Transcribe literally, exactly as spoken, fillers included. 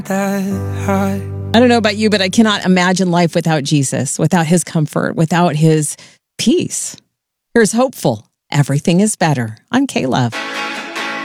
that high. I don't know about you, but I cannot imagine life without Jesus, without his comfort, without his peace. Here's hopeful. Everything is better on K-Love.